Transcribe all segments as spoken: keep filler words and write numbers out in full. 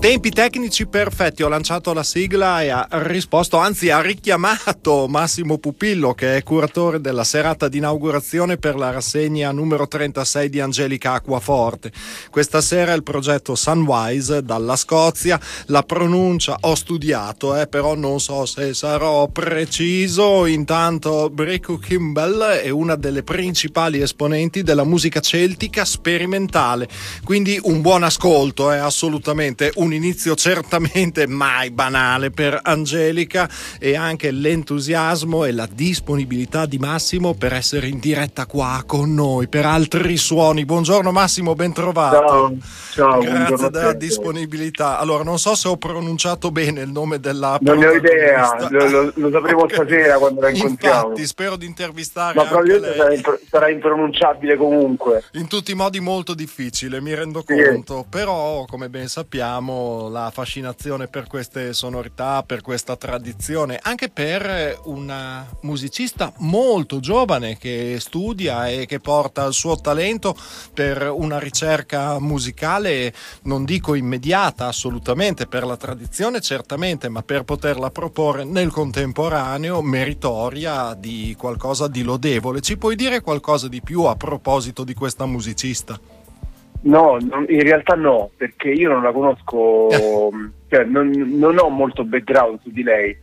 Tempi tecnici perfetti, ho lanciato la sigla e ha risposto, anzi ha richiamato Massimo Pupillo, che è curatore della serata di inaugurazione per la rassegna numero trentasei di Angelica Acquaforte. Questa sera il progetto Sunwise dalla Scozia, la pronuncia ho studiato, eh, però non so se sarò preciso. Intanto Breaku Kimball è una delle principali esponenti della musica celtica sperimentale, quindi un buon ascolto, è eh, assolutamente un inizio certamente mai banale per Angelica, e anche l'entusiasmo e la disponibilità di Massimo per essere in diretta qua con noi per altri suoni. Buongiorno Massimo, ben trovato. Ciao, ciao, grazie della disponibilità. Allora, non so se ho pronunciato bene il nome della non ne ho idea, lo, lo, lo sapremo okay. Stasera quando la incontriamo. Infatti spero di intervistare, ma probabilmente sarà, impr- sarà impronunciabile comunque, in tutti i modi molto difficile, mi rendo conto, sì. Però come ben sappiamo la fascinazione per queste sonorità, per questa tradizione, anche per una musicista molto giovane che studia e che porta il suo talento per una ricerca musicale, non dico immediata assolutamente, per la tradizione certamente, ma per poterla proporre nel contemporaneo, meritoria di qualcosa di lodevole. Ci puoi dire qualcosa di più a proposito di questa musicista? No, non, in realtà no, perché io non la conosco, cioè non, non ho molto background su di lei.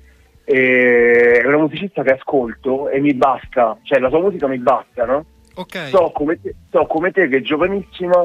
È una musicista che ascolto e mi basta, cioè la sua musica mi basta, no? Okay. So come te, so come te che è giovanissima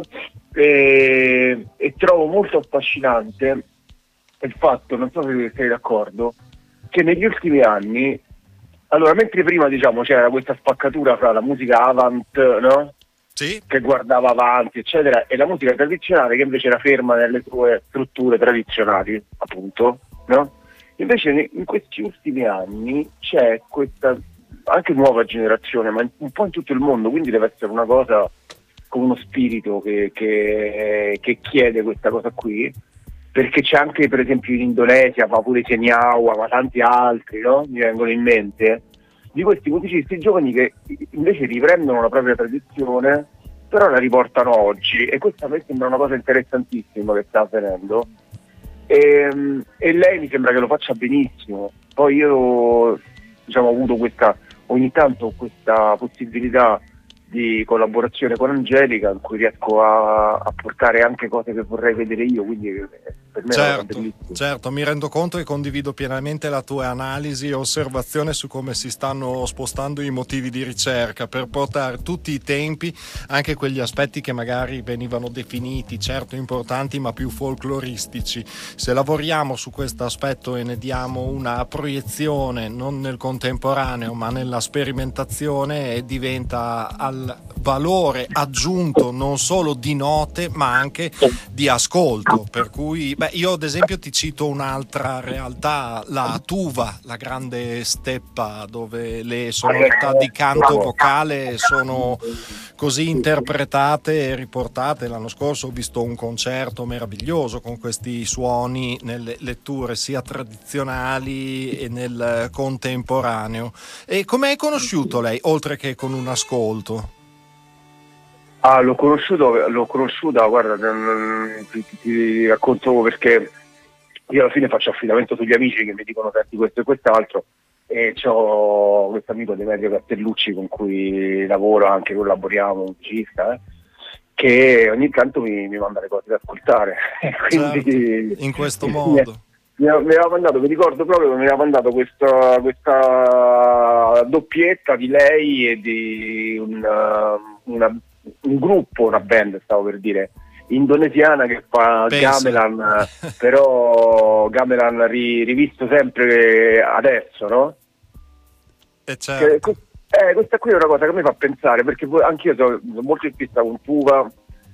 e, e trovo molto affascinante il fatto, non so se sei d'accordo, che negli ultimi anni, allora mentre prima diciamo c'era questa spaccatura fra la musica avant, no? Sì. Che guardava avanti eccetera, e la musica tradizionale che invece era ferma nelle sue strutture tradizionali, appunto, no? Invece in questi ultimi anni c'è questa anche nuova generazione, ma un po' in tutto il mondo, quindi deve essere una cosa con uno spirito che, che, che chiede questa cosa qui, perché c'è anche per esempio in Indonesia, ma pure Keniawa, ma tanti altri, no? Mi vengono in mente di questi musicisti giovani che invece riprendono la propria tradizione, però la riportano oggi, e questa a me sembra una cosa interessantissima che sta avvenendo, e, e lei mi sembra che lo faccia benissimo. Poi io diciamo ho avuto questa, ogni tanto questa possibilità di collaborazione con Angelica in cui riesco a, a portare anche cose che vorrei vedere io, quindi per me certo, è bellissimo. Certo, mi rendo conto e condivido pienamente la tua analisi e osservazione su come si stanno spostando i motivi di ricerca per portare tutti i tempi, anche quegli aspetti che magari venivano definiti certo importanti ma più folcloristici. Se lavoriamo su questo aspetto e ne diamo una proiezione non nel contemporaneo ma nella sperimentazione, diventa al valore aggiunto non solo di note ma anche di ascolto, per cui beh, io ad esempio ti cito un'altra realtà, la Tuva, la grande steppa, dove le sonorità di canto vocale sono così interpretate e riportate. L'anno scorso ho visto un concerto meraviglioso con questi suoni nelle letture sia tradizionali e nel contemporaneo. E come hai conosciuto lei, oltre che con un ascolto? Ah, l'ho conosciuto, l'ho conosciuta, guarda, ti, ti, ti racconto perché io alla fine faccio affidamento sugli amici che mi dicono senti questo e quest'altro, e c'ho questo amico Demetrio Castellucci con cui lavoro, anche collaboriamo, un musicista, eh, che ogni tanto mi, mi manda le cose da ascoltare. Quindi, certo, in questo modo. Mi aveva mandato, mi ricordo proprio che mi aveva mandato questa, questa doppietta di lei e di una, una un gruppo, una band stavo per dire, indonesiana che fa Penso. gamelan, però gamelan ri, rivisto sempre adesso, no? E certo. Che, eh, questa qui è una cosa che mi fa pensare, perché anch'io sono molto in fissa con Tuva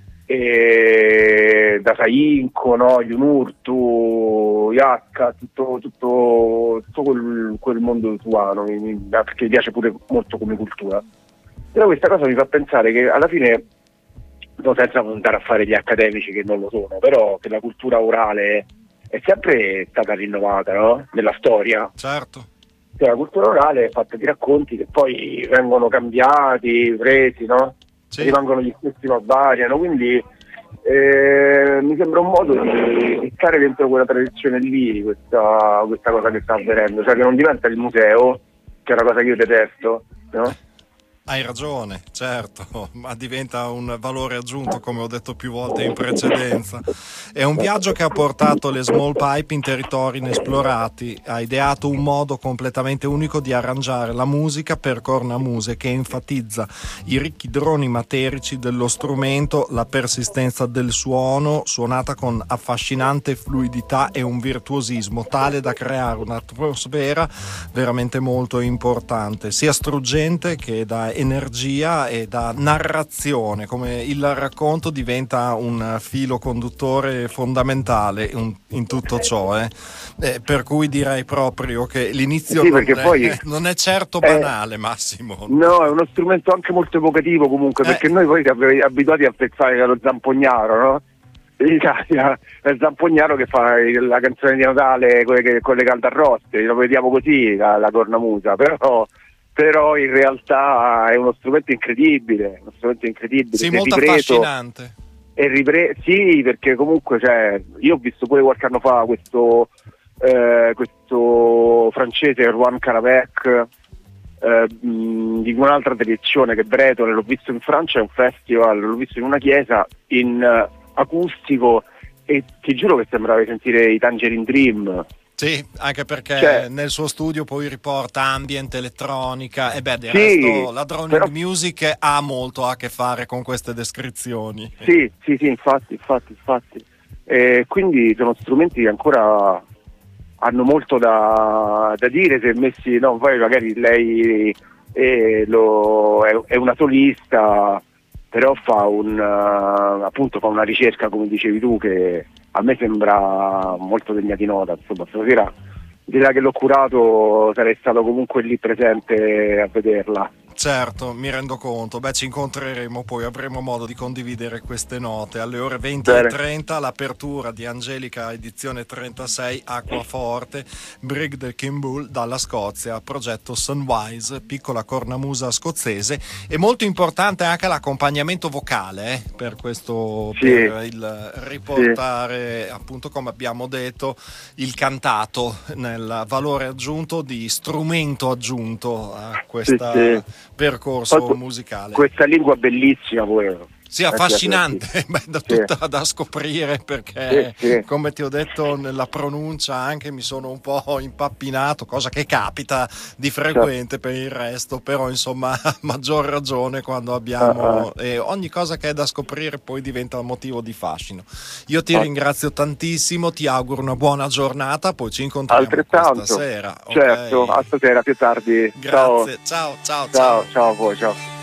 e Dasainko, no? Yunurtu, Yakka, tutto, tutto, tutto quel, quel mondo tuano, perché mi piace pure molto come cultura. Però questa cosa mi fa pensare che alla fine, no, senza andare a fare gli accademici che non lo sono, però che la cultura orale è sempre stata rinnovata, no? Nella storia. Certo. Cioè, la cultura orale è fatta di racconti che poi vengono cambiati, presi, no? Sì. Rimangono gli stessi ma variano, quindi eh, mi sembra un modo di, di stare dentro quella tradizione lì, questa, questa cosa che sta avvenendo, cioè che non diventa il museo, che è una cosa che io detesto, no? Hai ragione, certo, ma diventa un valore aggiunto, come ho detto più volte in precedenza. È un viaggio che ha portato le Small Pipe in territori inesplorati, ha ideato un modo completamente unico di arrangiare la musica per cornamuse che enfatizza i ricchi droni materici dello strumento, la persistenza del suono, suonata con affascinante fluidità e un virtuosismo tale da creare un'atmosfera veramente molto importante, sia struggente che da energia e da narrazione, come il racconto diventa un filo conduttore fondamentale in, in tutto ciò, eh. Eh, per cui direi proprio che l'inizio sì, non, è, poi non è certo banale, è, Massimo. No, è uno strumento anche molto evocativo comunque, eh. perché noi poi siamo abituati a pensare allo zampognaro, no? In Italia è il zampognaro che fa la canzone di Natale con le, con le caldarroste, lo vediamo così la, la cornamusa, però però in realtà è uno strumento incredibile, uno strumento incredibile. Sì, molto affascinante. E ripre- sì, perché comunque cioè, io ho visto pure qualche anno fa questo, eh, questo francese Juan Carabec eh, di un'altra tradizione che Bretone, l'ho visto in Francia, è un festival, l'ho visto in una chiesa in uh, acustico e ti giuro che sembrava di sentire i Tangerine Dream. Sì, anche perché cioè, nel suo studio poi riporta ambient, elettronica e beh, del sì, resto la droning però, music ha molto a che fare con queste descrizioni. Sì, sì, sì, infatti, infatti, infatti. E quindi sono strumenti che ancora hanno molto da, da dire, se messi, no, poi magari lei è, lo, è, è una solista, però fa un uh, appunto fa una ricerca, come dicevi tu, che a me sembra molto degna di nota. Insomma, stasera, di là che l'ho curato, sarei stato comunque lì presente a vederla. Certo, mi rendo conto. Beh, ci incontreremo, poi avremo modo di condividere queste note. Alle ore venti e trenta l'apertura di Angelica edizione trentasei Acquaforte, Brig the Kimbull dalla Scozia, progetto Sunwise, piccola cornamusa scozzese, e molto importante anche l'accompagnamento vocale eh, per questo, sì, per il riportare, sì, appunto come abbiamo detto, il cantato nel valore aggiunto di strumento aggiunto a questa... Sì, sì. percorso Poi, musicale. Questa lingua bellissima poi. Sì, affascinante, beh, da, sì. tutta da scoprire perché sì, sì. come ti ho detto nella pronuncia anche mi sono un po' impappinato, cosa che capita di frequente, certo, per il resto, però insomma a maggior ragione quando abbiamo uh-huh. eh, ogni cosa che è da scoprire poi diventa un motivo di fascino. Io ti uh-huh. ringrazio tantissimo, ti auguro una buona giornata, poi ci incontriamo altrettanto stasera. Certo, okay. A stasera più tardi. Grazie, ciao ciao ciao ciao, ciao a voi, ciao.